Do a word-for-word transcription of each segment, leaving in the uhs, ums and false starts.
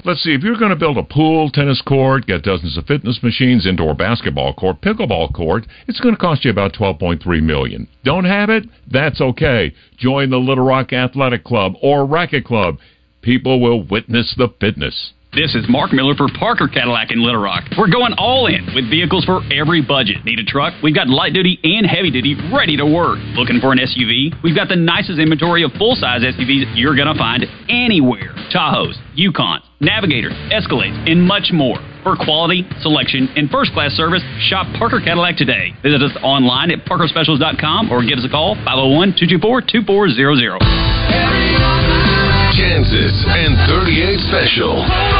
Let's see, if you're going to build a pool, tennis court, get dozens of fitness machines, indoor basketball court, pickleball court, it's going to cost you about twelve point three million dollars. Don't have it? That's okay. Join the Little Rock Athletic Club or Racket Club. People will witness the fitness. This is Mark Miller for Parker Cadillac in Little Rock. We're going all in with vehicles for every budget. Need a truck? We've got light duty and heavy duty ready to work. Looking for an S U V? We've got the nicest inventory of full-size S U Vs you're going to find anywhere. Tahoes, Yukons, Navigators, Escalades, and much more. For quality, selection, and first-class service, shop Parker Cadillac today. Visit us online at parker specials dot com or give us a call, five oh one, two two four, two four zero zero. Kansas and thirty-eight Special.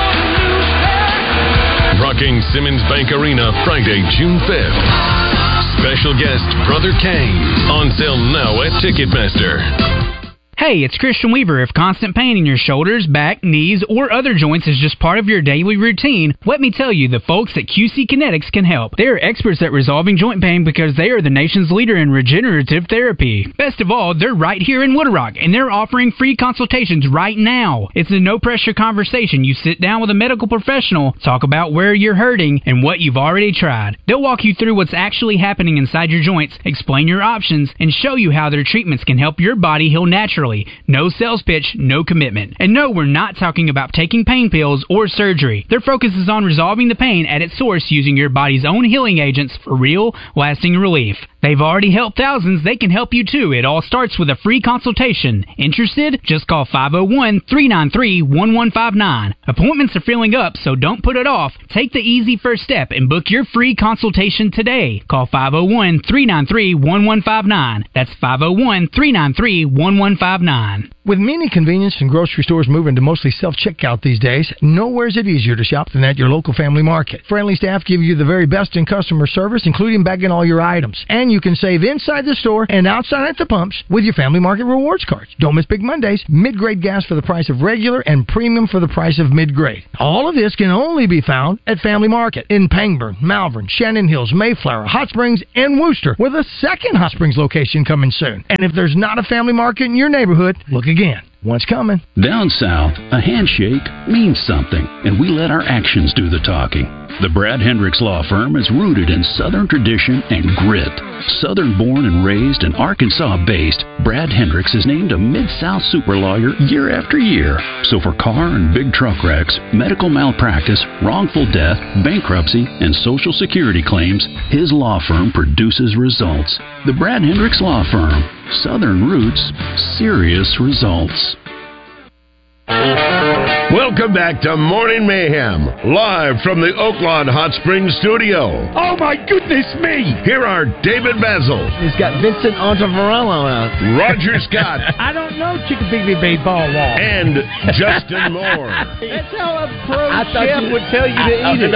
Rocking Simmons Bank Arena Friday, June fifth. Special guest Brother Kane. On sale now at Ticketmaster. Hey, it's Christian Weaver. If constant pain in your shoulders, back, knees, or other joints is just part of your daily routine, let me tell you, the folks at Q C Kinetics can help. They are experts at resolving joint pain because they are the nation's leader in regenerative therapy. Best of all, they're right here in Little Rock, and they're offering free consultations right now. It's a no-pressure conversation. You sit down with a medical professional, talk about where you're hurting and what you've already tried. They'll walk you through what's actually happening inside your joints, explain your options, and show you how their treatments can help your body heal naturally. No sales pitch, no commitment. And no, we're not talking about taking pain pills or surgery. Their focus is on resolving the pain at its source using your body's own healing agents for real, lasting relief. They've already helped thousands. They can help you too. It all starts with a free consultation. Interested? Just call five oh one, three nine three, one one five nine. Appointments are filling up, so don't put it off. Take the easy first step and book your free consultation today. Call five oh one, three nine three, one one five nine. That's five oh one, three nine three, one one five nine. With many convenience and grocery stores moving to mostly self-checkout these days, nowhere is it easier to shop than at your local family market. Friendly staff give you the very best in customer service, including bagging all your items. And you can save inside the store and outside at the pumps with your family market rewards cards. Don't miss Big Mondays. Mid-grade gas for the price of regular and premium for the price of mid-grade. All of this can only be found at Family Market in Pangburn, Malvern, Shannon Hills, Mayflower, Hot Springs, and Worcester, with a second Hot Springs location coming soon. And if there's not a Family Market in your neighborhood, look again. One's coming. Down south, a handshake means something, and we let our actions do the talking. The Brad Hendricks Law Firm is rooted in Southern tradition and grit. Southern-born and raised and Arkansas-based, Brad Hendricks is named a Mid-South super lawyer year after year. So for car and big truck wrecks, medical malpractice, wrongful death, bankruptcy, and Social Security claims, his law firm produces results. The Brad Hendricks Law Firm. Southern roots, serious results. Welcome back to Morning Mayhem, live from the Oaklawn Hot Springs studio. Oh my goodness me! Here are David Basil. He's got Vincent Ontavarello out. Roger Scott. I don't know Chickabiddy Ball Wall. And Justin Moore. That's how a pro I thought chef you would tell you to I, eat it.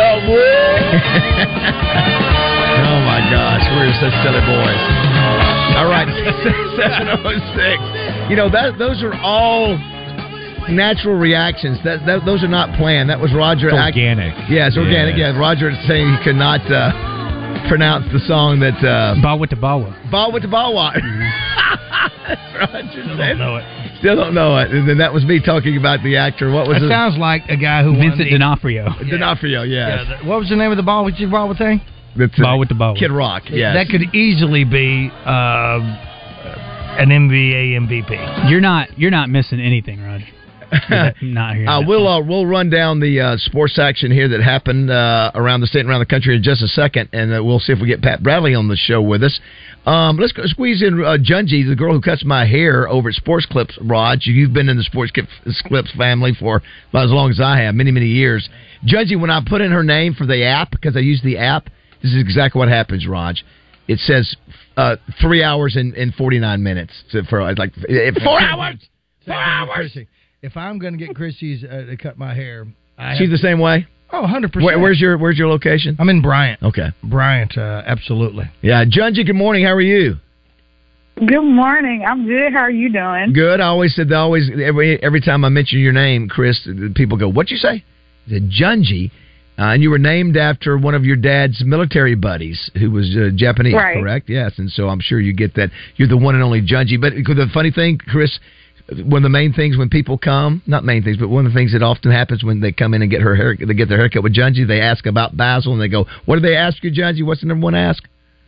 Oh my gosh, we're such silly boys. All right, seven oh six. You know, that those are all natural reactions. That, that those are not planned. That was Roger. It's organic. Act, yeah, it's organic. Yeah, Roger saying he could not uh, pronounce the song that. Uh, Bawa to Bawa. Bawa to Bawa. Roger Still said. don't know it. Still don't know it. And then that was me talking about the actor. What was it? It sounds like a guy who Vincent won the, D'Onofrio. Yeah. D'Onofrio, yes. Yeah, the, what was the name of the ball with your ball thing? That's Ball with the Ball. Kid Rock, yes. That could easily be uh, an N B A M V P. You're not you're not missing anything, Roger. Not here. Uh, we'll uh, we'll run down the uh, sports action here that happened uh, around the state and around the country in just a second, and uh, we'll see if we get Pat Bradley on the show with us. Um, let's go, squeeze in uh, Junji, the girl who cuts my hair over at Sports Clips. Raj, you've been in the Sports Clips family for about as long as I have, many many years. Junji, when I put in her name for the app, because I use the app, this is exactly what happens, Raj. It says uh, three hours and, and forty-nine minutes to, for like four hours. Four hours. If I'm going to get Chrissy's uh, to cut my hair, I she's the same way. Oh, one hundred percent. Where, where's your Where's your location? I'm in Bryant. Okay, Bryant. Uh, absolutely. Yeah, Junji. Good morning. How are you? Good morning. I'm good. How are you doing? Good. I always said. They always every every time I mention your name, Chris, people go, "What'd you say?" I said Junji. Uh, and you were named after one of your dad's military buddies who was uh, Japanese, right. Correct? Yes, and so I'm sure you get that. You're the one and only Junji. But the funny thing, Chris, one of the main things when people come, not main things, but one of the things that often happens when they come in and get her hair, they get their haircut with Junji, they ask about Basil, and they go, "What do they ask you, Junji? What's the number one ask?"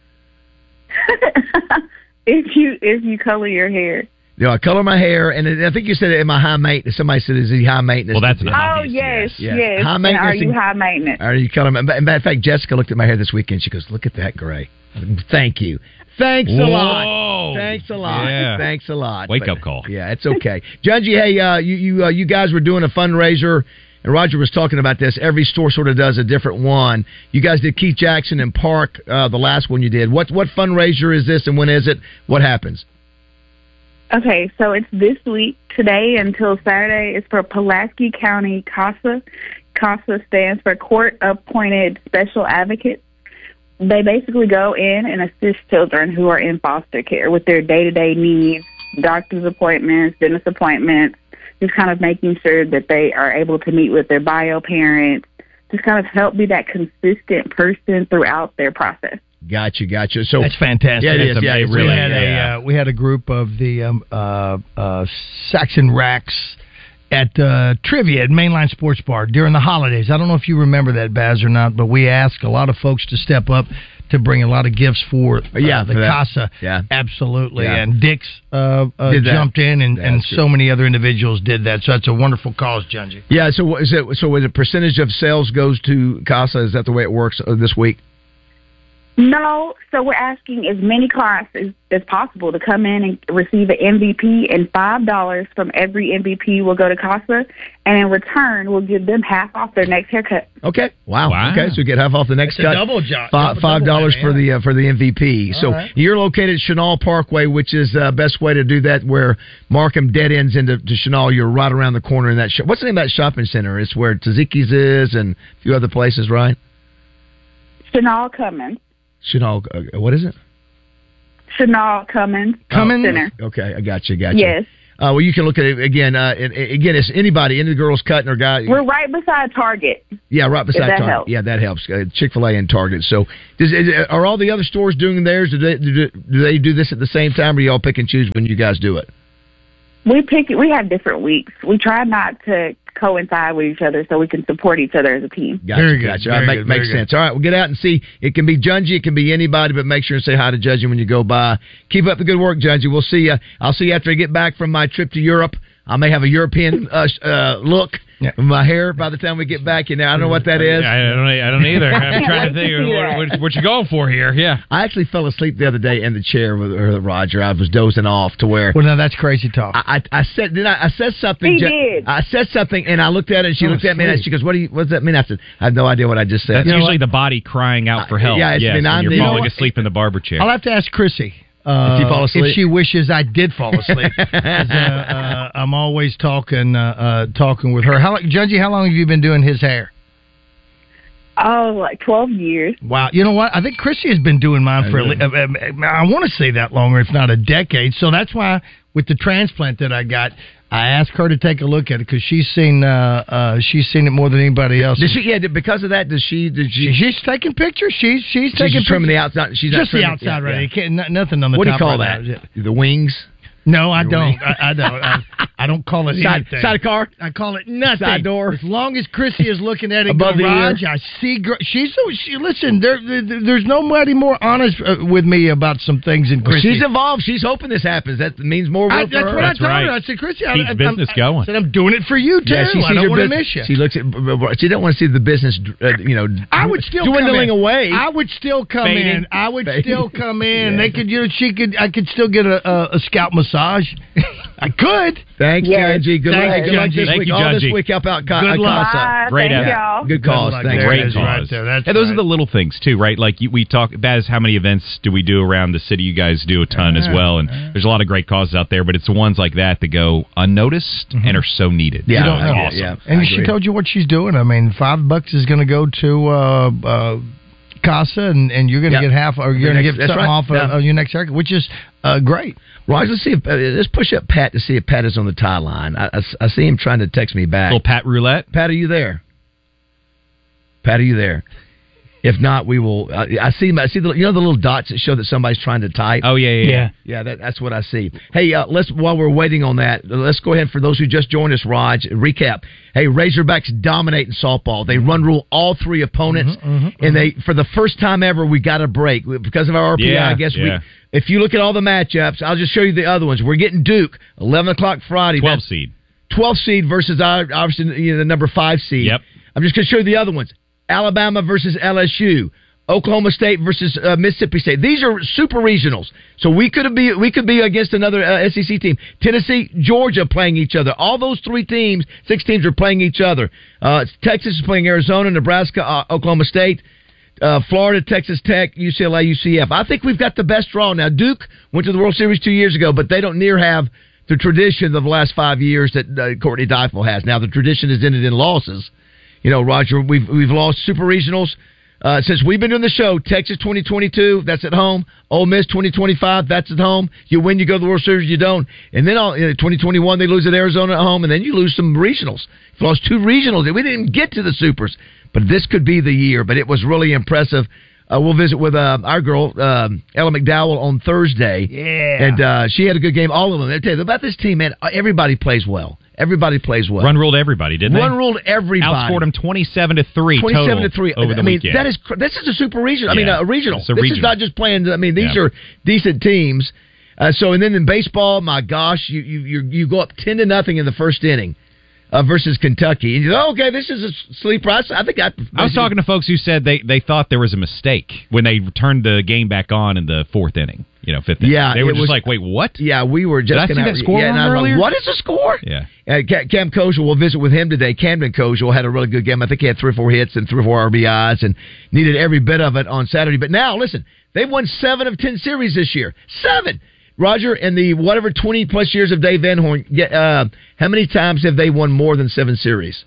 if you if you color your hair. You know, I color my hair, and I think you said, "Am I high maintenance?" Somebody said, "Is he high maintenance?" Well, that's an Oh obvious yes, yes. yes. High And maintenance. are you and- high maintenance? Are you color? In matter of fact, Jessica looked at my hair this weekend. She goes, "Look at that gray." Thank you. Thanks a Whoa. lot. Thanks a lot. Yeah. Thanks a lot. Wake But, up call. Yeah, it's okay. Junji, hey, uh, you you uh, you guys were doing a fundraiser, and Roger was talking about this. Every store sort of does a different one. You guys did Keith Jackson and Park, uh, the last one you did. What what fundraiser is this, and when is it? What happens? Okay, so it's this week, today until Saturday. It's for Pulaski County CASA. CASA stands for Court Appointed Special Advocates. They basically go in and assist children who are in foster care with their day-to-day needs, doctor's appointments, dentist appointments, just kind of making sure that they are able to meet with their bio parents, just kind of help be that consistent person throughout their process. Gotcha, gotcha. So That's fantastic. Yeah, it is. That's Yeah, amazing. it really we had is. a Yeah. uh, we had a group of the um, uh, uh, Saxon Racks at uh, trivia at Mainline Sports Bar during the holidays. I don't know if you remember that, Baz, or not, but we asked a lot of folks to step up to bring a lot of gifts for uh, Yeah, the for that. CASA. Yeah. Absolutely. Yeah. And Dix uh, uh, Did that. jumped in, and, and That's so many other individuals did that. So that's a wonderful cause, Junji. Yeah. So what is it? So is a percentage of sales goes to CASA? Is that the way it works uh, this week? No, so we're asking as many clients as, as possible to come in and receive an M V P, and five dollars from every M V P will go to CASA, and in return, we'll give them half off their next haircut. Okay. Wow. Wow. Okay. So you get half off the next That's a cut. double job. Five, five dollars for the uh, for the M V P. All So right. you're located at Chenal Parkway, which is the uh, best way to do that. Where Markham dead ends into to Chenal, you're right around the corner in that. Sh- What's the name of that shopping center? It's where Tzatziki's is and a few other places, right? Chanel Cummins. Chenal. Uh, what is it? Chanel Cummins. Cummins? Center. Okay, I got you. Got you. Yes. Uh, well, you can look at it again. Uh, and, and again, it's anybody, any girls cutting or guy. We're right beside Target. Yeah, right beside that Target. helps. Yeah, that helps. Uh, Chick-fil-A and Target. So, does, is, are all the other stores doing theirs? Do they do, do they do this at the same time, or y'all pick and choose when you guys do it? We pick. We have different weeks. We try not to coincide with each other so we can support each other as a team. Gotcha, Very good, Gotcha. very All right, make, good, makes very sense. All right, well, get out and see. It can be Junji, it can be anybody, but make sure and say hi to Junji when you go by. Keep up the good work, Junji. We'll see you. I'll see you after I get back from my trip to Europe. I may have a European uh, uh, look Yeah. with my hair by the time we get back. You know, I don't know what that is. I don't. I don't either. I'm trying to Wait think to see what, that. what, what you going for here. Yeah. I actually fell asleep the other day in the chair with uh, Roger. I was dozing off to where Well, now that's crazy talk. I, I, I said, did I, I said something. He Ju- did. I said something, and I looked at her, and she Oh, looked at me, and sweet. she goes, "What do you? What does that mean?" I said, "I have no idea what I just said." That's You know usually what? the body crying out for Uh, help. yeah, it's yes, been when on you're the- falling You know asleep in the barber chair. I'll have to ask Chrissy. Uh, If you fall asleep? if she wishes I did fall asleep. 'Cause, uh, uh, I'm always talking uh, uh, talking with her. How long, Junji, how long have you been doing his hair? Oh, like twelve years. Wow. You know what? I think Chrissy has been doing mine for, a li- uh, uh, I want to say that longer, if not a decade. So that's why with the transplant that I got, I asked her to take a look at it because she's seen uh, uh, she's seen it more than anybody else. Did she? Yeah. did- Because of that, does she? Did she? She- she's taking pictures. She's she's, She's taking just trimming pictures. the outside. She's not just the trimming- outside, yeah, right? yeah. You can't, n- nothing on the What do you top. call right that? now. The wings. No, I Your don't. wing? I, I don't. I, I don't call it Side, anything. side of car. I call it nothing. Side door. As long as Chrissy is looking at it, Above the garage, ear. I see. Gr- she's so. She listen. There, there, there's nobody more honest uh, with me about some things than Well, Chrissy. she's involved. She's hoping this happens. That means more work I, for that's her. what That's I told right. her. I said, Chrissy, I, Keeps I, business I'm, going. I said, I'm doing it for you too. Yeah, she sees I don't your want to business. miss you. She looks at. She don't want to see the business, uh, you know, I would still dwindling come in. away. I would still come Fading. in. I would Fading. still come in. Yeah. They could, you know, she could. I could still get a, a, a scalp massage. I could. Thanks, Yes. Junji. Good Thank luck. you, Good luck Junji. this Thank week. you, All this Junji. week, help out Ca- Good uh, luck. Casa. Bye. Great Thank effort. y'all. Good cause. Like, Thanks. there Great it is cause. right there. That's and those right. are the little things too, right? Like you, we talk. Baz, how many events do we do around the city? You guys do a ton as well, and there's a lot of great causes out there. But it's the ones like that that go unnoticed and are so needed. Yeah, So I don't it's know. awesome. Yeah. And I she agree. told you what she's doing. I mean, five bucks is going to go to uh, uh, Casa, and, and you're going to Yeah. get half, or you're going to Next- get that's something right. off Yeah. of, of your next haircut, which is uh, great. Raj, let's see if uh, let's push up Pat to see if Pat is on the tie line. I, I, I see him trying to text me back. Little Pat roulette. Pat, are you there? Pat, are you there? If not, we will. Uh, I see. I see the you know the little dots that show that somebody's trying to type. Oh yeah, yeah, yeah. Yeah, that, that's what I see. Hey, uh, let's while we're waiting on that, let's go ahead for those who just joined us. Raj, recap. Hey, Razorbacks dominate in softball. They run rule all three opponents, Mm-hmm, mm-hmm, and they for the first time ever we got a break because of our R P I. Yeah, I guess yeah. we. If you look at all the matchups, I'll just show you the other ones. We're getting Duke eleven o'clock Friday. twelve That's seed. twelve seed versus our, obviously you know, the number five seed. Yep. I'm just going to show you the other ones. Alabama versus L S U. Oklahoma State versus uh, Mississippi State. These are super regionals, so we could be we could be against another uh, S E C team. Tennessee, Georgia playing each other. All those three teams, six teams, are playing each other. Uh, Texas is playing Arizona, Nebraska, uh, Oklahoma State, uh, Florida, Texas Tech, U C L A, U C F. I think we've got the best draw now. Duke went to the World Series two years ago, but they don't near have the tradition of the last five years that uh, Courtney Deifel has. Now the tradition has ended in losses. You know, Roger, we've we've lost super regionals. Uh, since we've been doing the show, Texas twenty twenty-two, that's at home. Ole Miss twenty twenty-five, that's at home. You win, you go to the World Series, you don't. And then all, in twenty twenty-one, they lose at Arizona at home, and then you lose some regionals. You lost two regionals. We didn't even get to the Supers. But this could be the year. But it was really impressive. Uh, we'll visit with uh, our girl, um, Ella McDowell, on Thursday. Yeah. And uh, she had a good game. All of them. I tell you, about this team, man, everybody plays well. Everybody plays well. Run ruled everybody, didn't Run they? ruled everybody. Outscored them twenty-seven to three. Twenty-seven to three over the I mean, weekend. that is cr- this is a super regional. I mean, Yeah. a regional. It's a this regional. is not just playing. I mean, these Yeah. are decent teams. Uh, so, and then in baseball, my gosh, you you you you go up ten to nothing in the first inning uh, versus Kentucky. And you go, okay, this is a sleeper. I, I think I. I was talking to folks who said they, they thought there was a mistake when they turned the game back on in the fourth inning. You know, fifth inning. Yeah, they were it just was- like, wait, what? Yeah, we were just. Did I see gonna- that score yeah, and wrong I was like, earlier? what is the score? Yeah. Uh, Cam, Cam Kojal, we'll visit with him today. Camden Kojal had a really good game. I think he had three or four hits and three or four R B Is and needed every bit of it on Saturday. But now, listen, they've won seven of ten series this year. Seven! Roger, in the whatever twenty-plus years of Dave Van Horn, get, uh, how many times have they won more than seven series?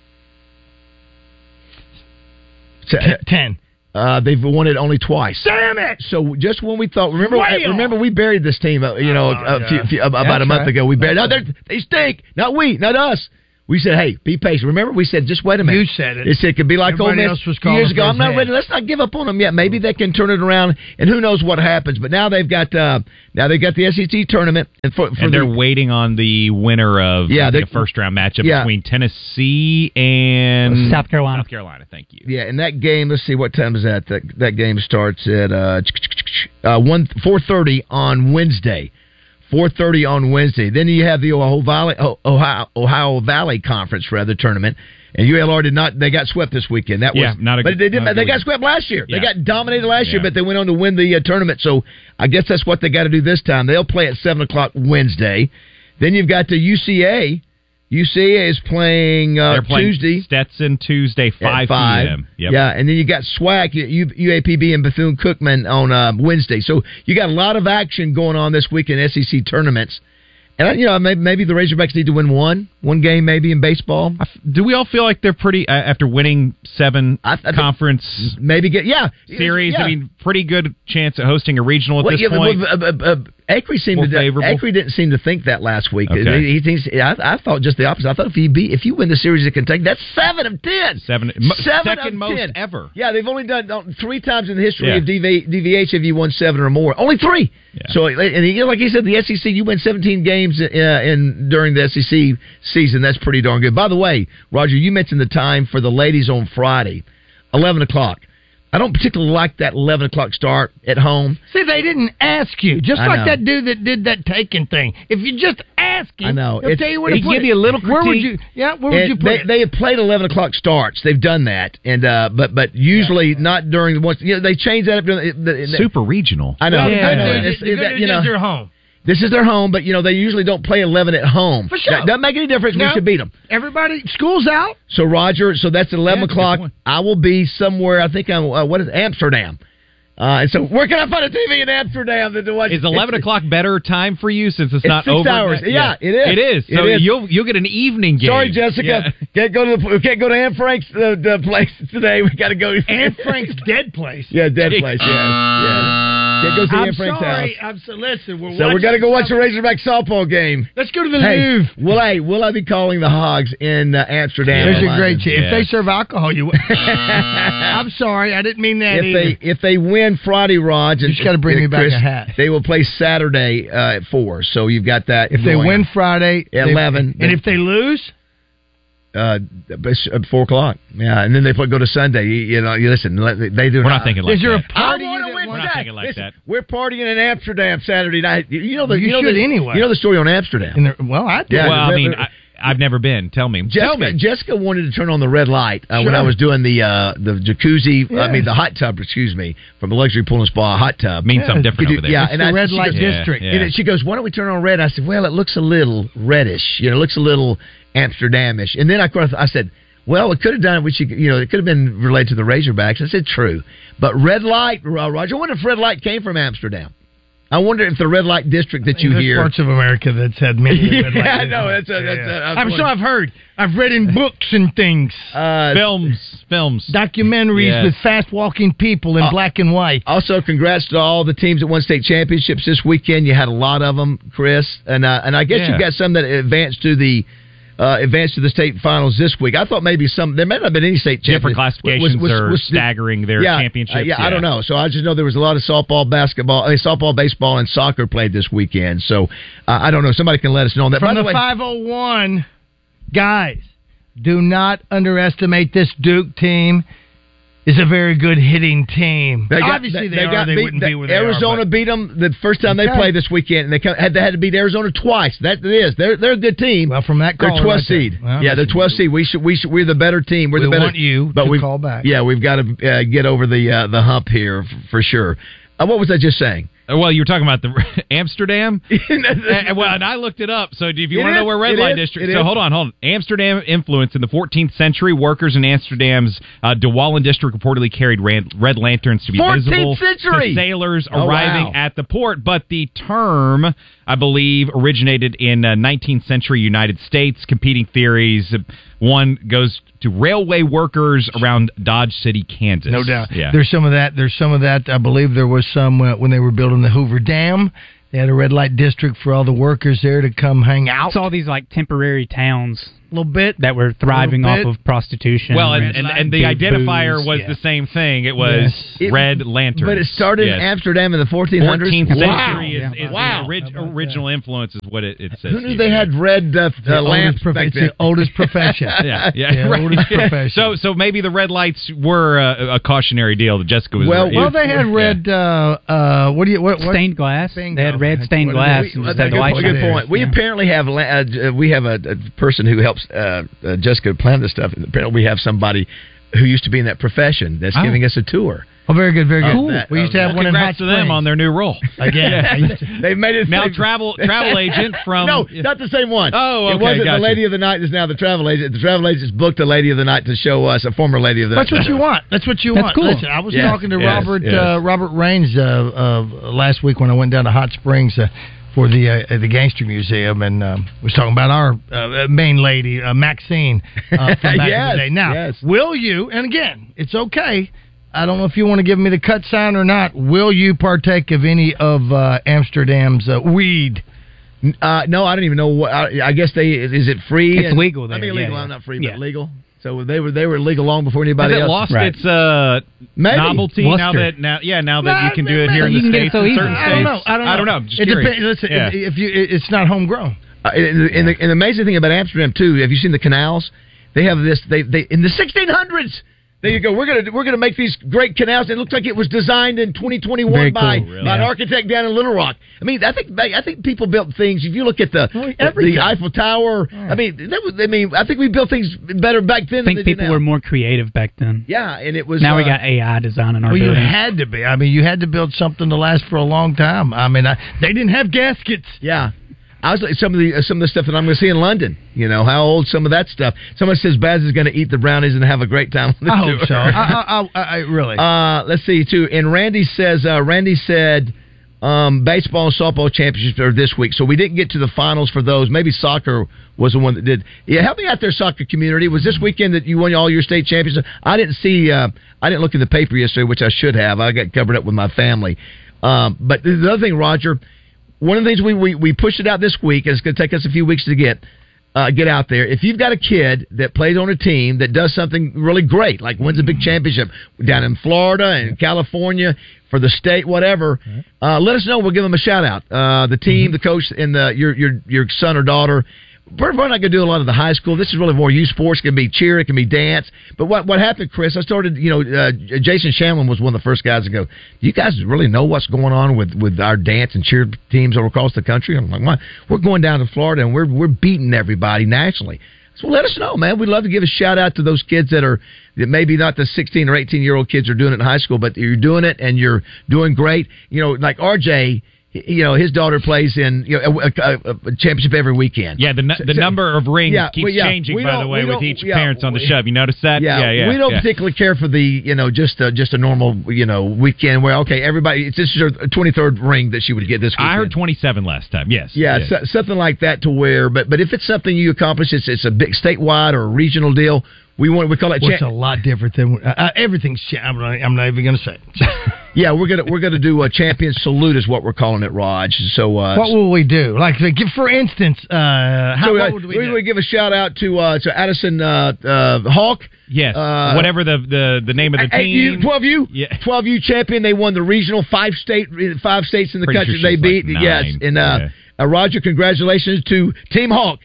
Ten. Uh, they've won it only twice. Damn it! So just when we thought, remember, Wow. remember we buried this team, uh, you know, Oh, a, yeah. few, few, about That's a month right. ago. We buried. No, That's they're- they stink. Not we, not us. We said, hey, be patient. Remember, we said, just wait a minute. You said it. It said it could be like Ole Everybody Miss else was a few years calling ago. for I'm his not head. ready. Let's not give up on them yet. Maybe they can turn it around, and who knows what happens. But now they've got uh, now they've got the S E C tournament, and for, for And they're the, waiting on the winner of Yeah, the they- first round matchup Yeah. between Tennessee and South Carolina. South Carolina, thank you. yeah, and that game. Let's see, what time is that? That, that game starts at uh, uh, one four thirty on Wednesday. Four thirty on Wednesday. Then you have the Ohio Valley Ohio, Ohio Valley Conference rather tournament. And U L R did not. They got swept this weekend. That Yeah, was not a But good- they did. not a They good got weekend. swept last year. They Yeah. got dominated last year, Yeah. but they went on to win the uh, tournament. So I guess that's what they got to do this time. They'll play at seven o'clock Wednesday. Then you've got the U C A. U C A is playing, uh, They're playing Tuesday. Stetson Tuesday, at five five p.m. Yep. Yeah, and then you got SWAC, U- UAPB, and Bethune-Cookman on uh, Wednesday. So you got a lot of action going on this week in S E C tournaments. And, you know, maybe, maybe the Razorbacks need to win one, one game maybe in baseball. I f- Do we all feel like they're pretty, uh, after winning seven I- I think- conference Maybe get, yeah. series, Yeah. I mean, pretty good chance at hosting a regional at Well, this yeah, but- point? but, uh, uh, uh, Acre seemed More to favorable? Acre didn't seem to think that last week. Okay. He, he thinks, I, I thought just the opposite. I thought if you beat, if you win the series at Kentucky, that's seven of ten. Seven, mo- Seven second of most ten. ever. Yeah, they've only done uh, three times in the history Yeah. of D V, D V H have you won seven or more. Only three. Yeah. So, and you know, like you said, the S E C, you win seventeen games uh, in during the S E C season. That's pretty darn good. By the way, Roger, you mentioned the time for the ladies on Friday, eleven o'clock. I don't particularly like that eleven o'clock start at home. See, they didn't ask you. Just I like know. that dude that did that taking thing. If you just ask him, I know. he'll It's- tell you where to he put give it. you a little Where would critique. you? Yeah, where would And you put they, it? they have played eleven o'clock starts. They've done that, and uh, but but usually not during the once. You know, they change that up. During the, the, Super regional. I know. Well, the I good know. news It's- is- the good that, news you know, is they're home. This is their home, but you know they usually don't play eleven at home. For sure. That doesn't make any difference. No. We should beat them. Everybody, school's out. So Roger, so that's at eleven Yeah, good o'clock. point. I will be somewhere. I think I'm. Uh, what is Amsterdam? Uh, and so where can I find a T V in Amsterdam that to watch? Is eleven o'clock better time for you since it's, It's not six over? hours. Yeah, it is. It is. It So is. you'll you'll get an evening game. Sorry, Jessica. Yeah. Can't go to the we can't go to Anne Frank's uh, the place today. We got to go. Anne Frank's dead place. Yeah, dead place. Yes, yes. Yeah, go see I'm Anne Frank's sorry. house. I'm so listen. We're So we're watching gonna go watch the stuff. Razorback softball game. Let's go to the hey, Louvre. Will I? Will I be calling the Hogs in uh, Amsterdam? There's or a great London? chance. If they serve alcohol, you. I'm sorry, I didn't mean that if either. they if they win Friday, Raj, and You just gotta bring uh, me back Chris, a hat. They will play Saturday uh, at four. So you've got that. If they going. win Friday, at they- eleven, and if they lose, uh, it's, uh, four o'clock. Yeah, and then they put, go to Sunday. You, you know, you listen. let- They do. We're not thinking like Is there that. a party? I you wanna that win wants We're not thinking like Listen, that. We're partying in Amsterdam Saturday night. You you know the You you know should the, anyway. You know the story on Amsterdam. in the, well, I do. Yeah, well, I the- mean, the- I, I've never been. Tell me. Tell Jessica, me. Jessica wanted to turn on the red light uh, when Sure. I was doing the uh, the jacuzzi. Yeah. I mean the hot tub. Excuse me, from a luxury pool and spa hot tub. Means Yeah, something different Could you- over there. yeah, It's and the I, red she light goes, Yeah, district. yeah. And she goes, "Why don't we turn on red?" I said, "Well, it looks a little reddish. You know, it looks a little Amsterdamish." And then I, of course, I said, "Well, it could have done it. We should, you know, it could have been related to the Razorbacks." I said, "True, but red light, uh, Roger. I wonder if red light came from Amsterdam. I wonder if the red light district that you There's hear." parts of America that's had many. Yeah, red light I know, districts. that's a- that's a- I was I'm sure wondering. I've heard. I've read in books and things, Uh, films, films, documentaries Yes. with fast walking people in Uh, black and white. Also, congrats to all the teams that won state championships this weekend. You had a lot of them, Chris, and uh, and I guess Yeah. you've got some that advanced to the uh, advanced to the state finals this week. I thought maybe some there may not have been any state Different champions. classifications are staggering their yeah, championships. uh, yeah, I Yeah. don't know. So I just know there was a lot of softball, basketball, I mean, softball, baseball, and soccer played this weekend. So uh, I don't know. Somebody can let us know on that. From By the the way, five oh one, guys, do not underestimate this Duke team. Is a very good hitting team. They got, Obviously, they, they are. got They beat, wouldn't the- be where they Arizona are. but- beat them the first time they Okay. played this weekend, and they come, had, they had to beat Arizona twice. That it is. They're they're a good team. Well, from that They're caller twelfth right there. seed. Well, yeah, they're listen, twelfth seed. We should we should we're the better team. We're we the better. want you but to we've- call back. Yeah, we've got to uh, get over the uh, the hump here f- for sure. Uh, what was I just saying? Uh, Well, you were talking about the Amsterdam. Uh, well, and I looked it up. So, if you It want to know is, where red it light is, district? it So, is. hold on, hold on. Amsterdam influence in the fourteenth century. Workers in Amsterdam's uh, De Wallen district reportedly carried ran- red lanterns to be fourteenth visible century! to sailors Oh, arriving wow. at the port. But the term, I believe, originated in uh, nineteenth century United States. Competing theories. One goes to railway workers around Dodge City, Kansas. No doubt. Yeah. There's some of that. There's some of that. I believe there was some uh, when they were building the Hoover Dam. They had a red light district for all the workers there to come hang out. It's all these like temporary towns a little bit that were thriving off bit. of prostitution. Well, and, red and, light, and the big identifier booze, was yeah. the same thing. It was Yes. red lantern. But it started Yes. in Amsterdam in the fourteen hundreds. fourteenth Wow. century is, Yeah. is Wow. the orig- original influence is what it, it says. Who knew here. they had red uh, The uh, lamps oldest prof- back it's then? the oldest profession. Yeah, yeah, Yeah, right. oldest profession. So, so maybe the red lights were a, a cautionary deal that Jessica was. Well, right. Well, they had red. Uh, uh, what do you? What, what? stained glass. Stained They had glass. red stained What glass. is it? and We- just that's had a the lights good, on good there. point. We Yeah. apparently have la- uh, we have a, a person who helps uh, uh, Jessica plan this stuff. And apparently, we have somebody who used to be in that profession that's Oh. giving us a tour. Oh, very good, very good. Cool. That- We used to have uh, one in Hot Congrats to them Springs. on their new role. Again, I used to- They've made it Now they've- travel travel agent from no, not the same one. Oh, it okay, wasn't gotcha. the lady of the night. Is now the travel agent. The travel agent's booked a lady of the night to show us a former lady of the That's night. what you want. That's what you That's want. cool. Listen, I was Yes, talking to yes, Robert yes. Uh, Robert Raines uh, uh, last week when I went down to Hot Springs uh, for the uh, the Gangster Museum, and um, was talking about our uh, main lady, uh, Maxine, uh, from back Yes, in the day. Now, yes. will you? And again, it's okay. I don't know if you want to give me the cut sign or not. Will you partake of any of uh, Amsterdam's uh, weed? Uh, no, I don't even know what. I, I guess they is it free? It's and- legal I there, mean, yeah, legal. yeah. I'm not free, Yeah. but legal. So they were they were legal long before anybody Has it else. lost Right. its uh, Maybe. novelty now Luster. that now yeah now that No, you can do it maybe. here in You the can get it states so in easy. certain I states? don't know. I don't know. I don't know. Just it curious. depends. Listen, Yeah. if, if you, it's not homegrown. Uh, and, and, the, and the amazing thing about Amsterdam too, have you seen the canals? They have this. They they in the sixteen hundreds. There you go. We're gonna we're gonna make these great canals. It looks like it was designed in twenty twenty-one Very by, cool, really. by an Yeah. architect down in Little Rock. I mean, I think I think people built things. If you look at the Well, the, everything. the Eiffel Tower, I mean, that was. I mean, I think we built things better back then. I think than they do people now. were more creative back then. Yeah, and it was. Now we uh, got A I designing our Well, you buildings. had to be. I mean, you had to build something to last for a long time. I mean, I, they didn't have gaskets. Yeah. I was like some of the uh, some of the stuff that I'm going to see in London. You know how old some of that stuff. Someone says Baz is going to eat the brownies and have a great time. On the I hope tour. so. I, I, I, I really. Uh, let's see too. And Randy says uh, Randy said um, baseball and softball championships are this week, so we didn't get to the finals for those. Maybe soccer was the one that did. Yeah, help me out there, soccer community. Was this weekend that you won all your state championships? I didn't see. Uh, I didn't look in the paper yesterday, which I should have. I got covered up with my family. Um, but the other thing, Roger, one of the things we, we, we pushed it out this week, and it's going to take us a few weeks to get uh, get out there. If you've got a kid that plays on a team that does something really great, like wins a big championship down in Florida and California for the state, whatever, uh, let us know. We'll give them a shout out. Uh, the team, the coach, and the your your your son or daughter. We're not going to do a lot of the high school. This is really more youth sports. It can be cheer. It can be dance. But what what happened, Chris, I started, you know, uh, Jason Shamlin was one of the first guys to go, do you guys really know what's going on with, with our dance and cheer teams all across the country? I'm like, what? We're going down to Florida, and we're we're beating everybody nationally. So let us know, man. We'd love to give a shout-out to those kids that are that maybe not the sixteen or eighteen-year-old kids are doing it in high school, but you're doing it, and you're doing great. You know, like R J, you know, his daughter plays in you know, a, a, a championship every weekend. Yeah, the the so, number of rings yeah, keeps well, yeah, changing, by the way, with each yeah, appearance on the we, show. You notice that? Yeah, yeah, yeah we don't yeah. particularly care for the, you know, just a, just a normal, you know, weekend where, okay, everybody, it's this is her twenty-third ring that she would get this weekend. I heard twenty-seven last time, yes. Yeah, yes. So, something like that to where, but but if it's something you accomplish, it's, it's a big statewide or a regional deal, we want we call it. What's cha- a lot different than uh, uh, everything's. Cha- I'm, not, I'm not even going to say it. Yeah, we're gonna we're gonna do a champion salute is what we're calling it, Raj. So uh, what will we do? Like, like for instance, uh, how so, what uh, would we, we do? would give a shout out to uh, to Addison uh, uh, Hawk. Yes, uh, whatever the, the, the name of the team. twelve U, yeah. twelve U champion. They won the regional five state five states in the Pretty country. Sure they beat like yes, nine. and uh, yeah. uh, Roger, congratulations to Team Hawk.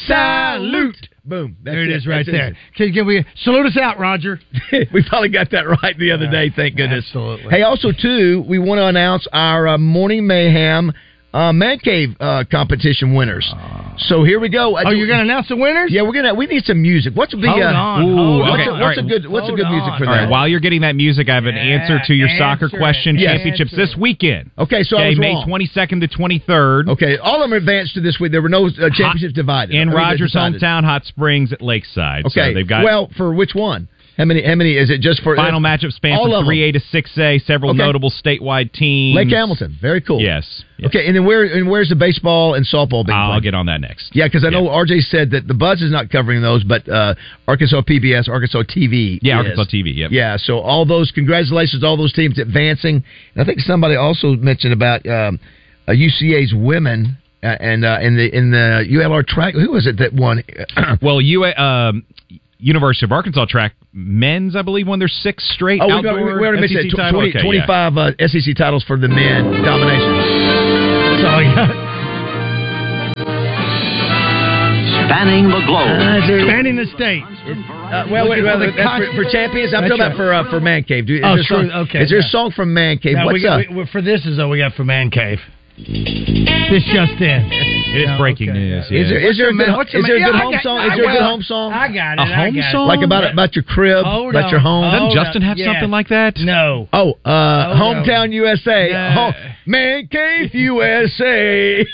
Salute. Boom. That's there it is, right That's there. Can, can we salute us out, Roger? We probably got that right the other day. Thank goodness. Absolutely. Hey, also too, we want to announce our uh, Morning Mayhem uh, Man Cave uh, competition winners. So here we go. Oh, you're going to announce the winners? Yeah, we're gonna. We need some music. What's the Hold uh, on. Ooh, hold what's, okay. a, what's All a right. good what's Hold a good music on. for All that? right, while you're getting that music, I have an Yeah, answer to your soccer answer question. it. Yes. Championships Answer this weekend. Okay, so I Okay, was May wrong. twenty-second to twenty-third. Okay, all of them are advanced to this week. There were no uh, championships divided. In I mean, Rogers' decided. hometown, Hot Springs at Lakeside. Okay, So they've got well, for which one? How many? How many is it? Just for final matchup span all from of three A them. to six A. Several Okay. notable statewide teams. Lake Hamilton, very cool. Yes. yes. Okay, and then where? And where's the baseball and softball being I'll played? get on that next. Yeah, because I know Yeah. R J said that the Buzz is not covering those, but uh, Arkansas P B S, Arkansas T V. Yeah, is. Arkansas T V. Yep. Yeah, so all those congratulations, all those teams advancing. And I think somebody also mentioned about um, uh, U C A's women uh, and uh, in the in the U L R track. Who was it that won? Well, U A, um, University of Arkansas track men's, I believe, won their sixth straight Oh, we, outdoor we, we already S E C mentioned that. title. twenty, Okay, yeah. twenty-five uh, S E C titles for the men domination. That's all I got. Spanning the globe. Spanning the state. Uh, well, wait, Looking well, for the that's for, con- for champions. I'm That's talking about right. for uh, for Man Cave. Do, is Oh, there a sure, song, okay, Is there yeah. a song from Man Cave? Now, What's we, up? we, for this is what we got for Man Cave. This just in. It is breaking okay, news. Is there is there a good What's is the there a man- good Yeah, I home got- song? I Is there a good got- home song? I got it. A I home got it. song? Like about about your crib, Hold about on, your home. Doesn't hold Justin on. have Yes. something like that? No. Oh, uh, Hold on. hometown U S A, Yeah. Home- Man Cave U S A.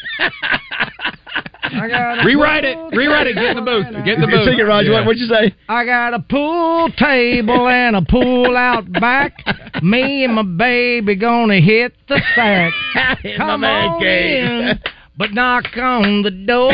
I got a Rewrite it. pool Rewrite it. Get in the booth. Get in the You booth. sing it, Roger. Yeah. What, what'd you say? I got a pool table and a pool out back. Me and my baby gonna hit the sack. In Come my man on cave. in, but knock on the door.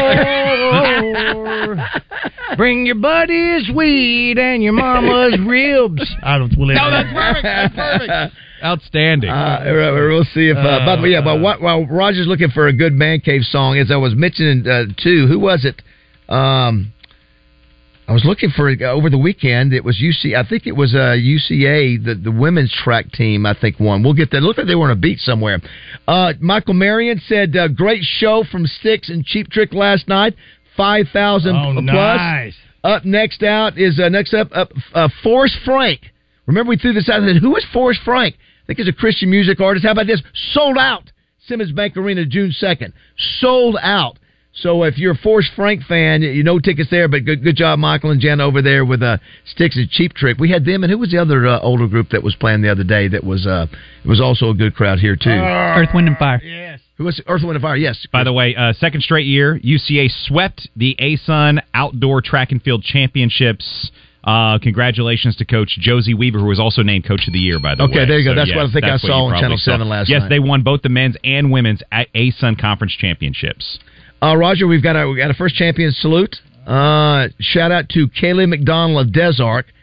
Bring your buddy's weed and your mama's ribs. I don't believe No, that's perfect. That's perfect. Outstanding. Uh, we'll see if. Uh, by the way, yeah. But while, while Roger's looking for a good Man Cave song, as I was mentioning uh, too, who was it? Um, I was looking for it over the weekend. It was U C. I think it was uh, U C A, the the women's track team. I think won. We'll get that. It looked like they were on a beat somewhere. Uh, Michael Marion said, uh, "Great show from Styx and Cheap Trick last night. Five thousand Oh, plus." nice. Up next out is uh, next up up uh, Forrest Frank. Remember we threw this out and said, who is Forrest Frank? I think he's a Christian music artist. How about this? Sold out. Simmons Bank Arena, June second. Sold out. So if you're a Forrest Frank fan, you know tickets there, but good, good job, Michael and Jen over there with uh, Styx and Cheap Trick. We had them, and who was the other uh, older group that was playing the other day that was uh, it was also a good crowd here, too? Uh, Earth, Wind, and Fire. Yes. Who was Earth, Wind, and Fire? Yes. By the way, uh, second straight year, U C A swept the A S U N Outdoor Track and Field Championships. Uh, congratulations to Coach Josie Weaver, who was also named Coach of the Year, by the Okay, way. there you go. So, That's yes, what I think I that's what saw you on probably Channel saw. seven last yes, night. they won both the men's and women's A S U N Conference Championships. Uh, Roger, we've got a, we got a first champion salute. Uh, shout out to Kaylee McDonald of Des Arc.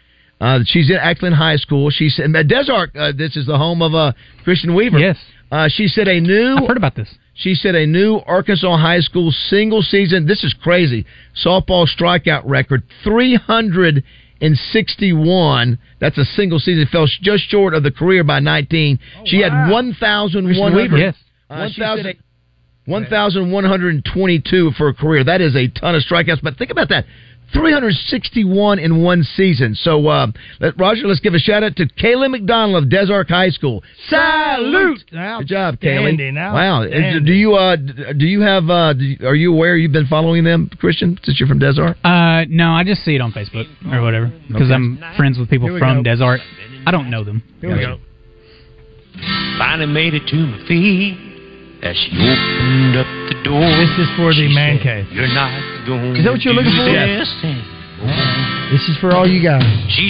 Uh, she's in Ackland High School. She said, Desart, uh, this is the home of uh, Christian Weaver. Yes. Uh, she said a new... I've heard about this. She said a new Arkansas high school single season, this is crazy, softball strikeout record, three hundred sixty-one. That's a single season. Fell just short of the career by nineteen. Oh, she wow. had one thousand one hundred. Yes. Uh, one thousand one hundred twenty-two for a career. That is a ton of strikeouts. But think about that. three hundred sixty-one in one season. So, uh, let, Roger, let's give a shout-out to Kaylee McDonald of Desark High School. Salute! Good job, Kaylee. Wow. Do you, uh, do you have, uh, do you, are you aware you've been following them, Christian, since you're from Desark? Uh, no, I just see it on Facebook or whatever, because okay. I'm friends with people from Desark. I don't know them. Here we go. Finally made it to my feet as she opened up the door. This is for the man cave. You're not going. Is that what you're looking for? Yes. This is for all you guys. She